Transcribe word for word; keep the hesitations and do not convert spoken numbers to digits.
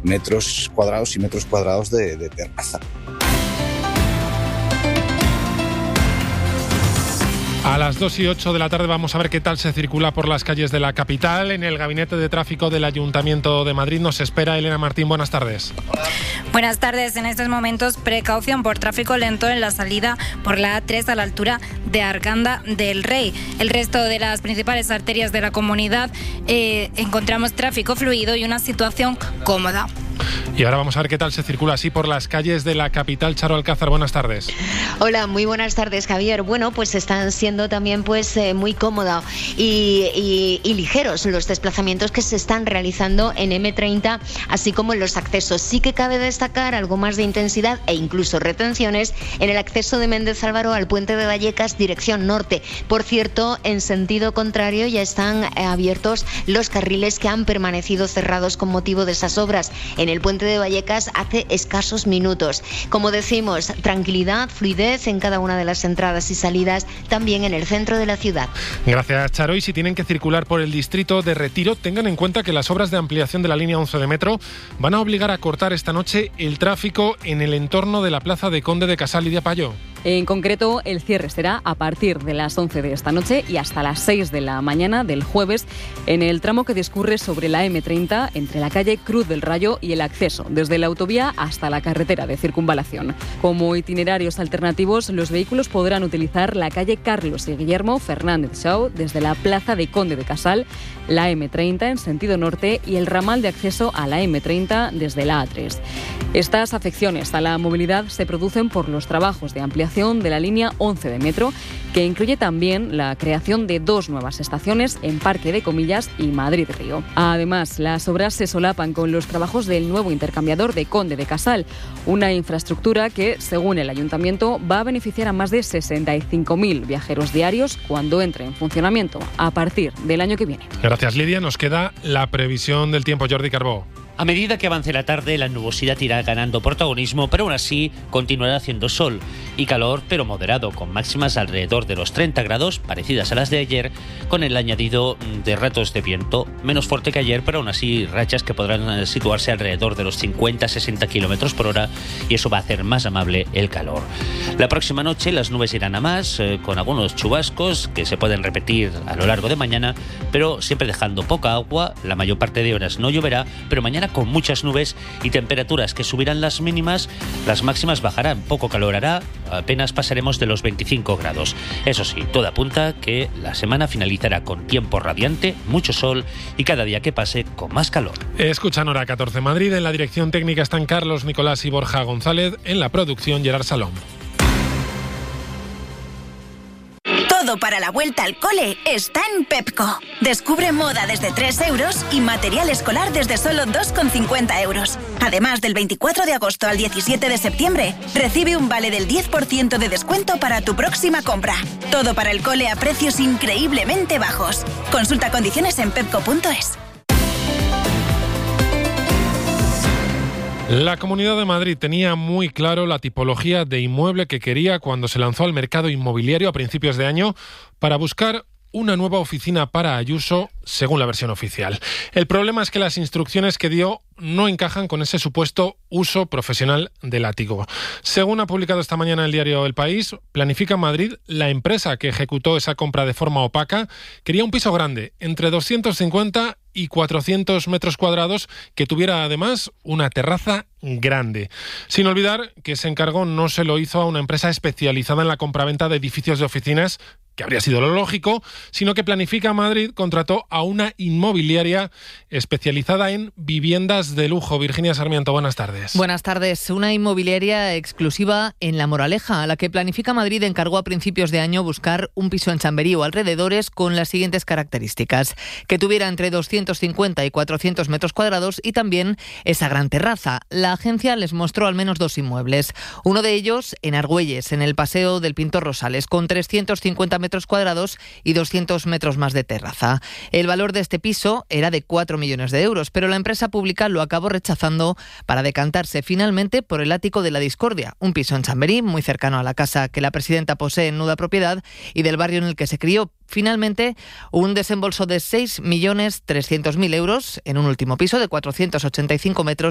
metros cuadrados y metros cuadrados de, de terraza. A las dos y ocho de la tarde vamos a ver qué tal se circula por las calles de la capital. En el Gabinete de Tráfico del Ayuntamiento de Madrid nos espera Elena Martín. Buenas tardes. Buenas tardes. En estos momentos, precaución por tráfico lento en la salida por la A tres a la altura de Arganda del Rey. El resto de las principales arterias de la comunidad eh, encontramos tráfico fluido y una situación cómoda. Y ahora vamos a ver qué tal se circula así por las calles de la capital. Charo Alcázar, buenas tardes. Hola, muy buenas tardes, Javier. Bueno, pues están siendo también pues eh, muy cómodos y, y, y ligeros los desplazamientos que se están realizando en eme treinta, así como en los accesos. Sí que cabe destacar algo más de intensidad e incluso retenciones en el acceso de Méndez Álvaro al puente de Vallecas, dirección norte. Por cierto, en sentido contrario ya están eh, abiertos los carriles que han permanecido cerrados con motivo de esas obras en el puente de Vallecas hace escasos minutos. Como decimos, tranquilidad, fluidez en cada una de las entradas y salidas, también en el centro de la ciudad. Gracias, Charo. Y si tienen que circular por el distrito de Retiro, tengan en cuenta que las obras de ampliación de la línea once de metro van a obligar a cortar esta noche el tráfico en el entorno de la plaza de Conde de Casal y de Apayó. En concreto, el cierre será a partir de las once de esta noche y hasta las seis de la mañana del jueves en el tramo que discurre sobre la eme treinta entre la calle Cruz del Rayo y el acceso desde la autovía hasta la carretera de circunvalación. Como itinerarios alternativos, los vehículos podrán utilizar la calle Carlos y Guillermo Fernández Shaw desde la plaza de Conde de Casal, la eme treinta en sentido norte y el ramal de acceso a la eme treinta desde la a tres. Estas afecciones a la movilidad se producen por los trabajos de ampliación de la línea once de metro, que incluye también la creación de dos nuevas estaciones en Parque de Comillas y Madrid Río. Además, las obras se solapan con los trabajos del nuevo intercambiador de Conde de Casal, una infraestructura que, según el Ayuntamiento, va a beneficiar a más de sesenta y cinco mil viajeros diarios cuando entre en funcionamiento a partir del año que viene. Gracias, Lidia. Nos queda la previsión del tiempo. Jordi Carbó. A medida que avance la tarde, la nubosidad irá ganando protagonismo, pero aún así continuará haciendo sol y calor, pero moderado, con máximas alrededor de los treinta grados, parecidas a las de ayer, con el añadido de ratos de viento, menos fuerte que ayer, pero aún así rachas que podrán situarse alrededor de los cincuenta a sesenta kilómetros por hora, y eso va a hacer más amable el calor. La próxima noche las nubes irán a más, eh, con algunos chubascos que se pueden repetir a lo largo de mañana, pero siempre dejando poca agua. La mayor parte de horas no lloverá, pero mañana con muchas nubes y temperaturas que subirán las mínimas, las máximas bajarán, poco calor hará, apenas pasaremos de los veinticinco grados. Eso sí, todo apunta que la semana finalizará con tiempo radiante, mucho sol y cada día que pase con más calor. Escuchan Hora catorce Madrid. En la dirección técnica están Carlos Nicolás y Borja González. En la producción, Gerard Salom. Todo para la vuelta al cole está en Pepco. Descubre moda desde tres euros y material escolar desde solo dos con cincuenta euros. Además, del veinticuatro de agosto al diecisiete de septiembre, recibe un vale del diez por ciento de descuento para tu próxima compra. Todo para el cole a precios increíblemente bajos. Consulta condiciones en pepco punto es. La Comunidad de Madrid tenía muy claro la tipología de inmueble que quería cuando se lanzó al mercado inmobiliario a principios de año para buscar una nueva oficina para Ayuso, según la versión oficial. El problema es que las instrucciones que dio no encajan con ese supuesto uso profesional del ático. Según ha publicado esta mañana el diario El País, Planifica Madrid, la empresa que ejecutó esa compra de forma opaca, quería un piso grande, entre doscientos cincuenta y cuatrocientos metros cuadrados, que tuviera además una terraza grande. Sin olvidar que ese encargo no se lo hizo a una empresa especializada en la compraventa de edificios de oficinas, que habría sido lo lógico, sino que Planifica Madrid contrató a una inmobiliaria especializada en viviendas de lujo. Virginia Sarmiento, buenas tardes. Buenas tardes. Una inmobiliaria exclusiva en La Moraleja, a la que Planifica Madrid encargó a principios de año buscar un piso en Chamberí o alrededores con las siguientes características: que tuviera entre doscientos cincuenta y cuatrocientos metros cuadrados y también esa gran terraza. La agencia les mostró al menos dos inmuebles. Uno de ellos en Argüelles, en el Paseo del Pintor Rosales, con trescientos cincuenta metros cuadrados y doscientos metros más de terraza. El valor de este piso era de cuatro millones de euros, pero la empresa pública lo acabó rechazando para decantarse finalmente por el ático de la Discordia, un piso en Chamberí, muy cercano a la casa que la presidenta posee en nuda propiedad y del barrio en el que se crió. Finalmente, un desembolso de seis millones trescientos mil euros en un último piso de cuatrocientos ochenta y cinco metros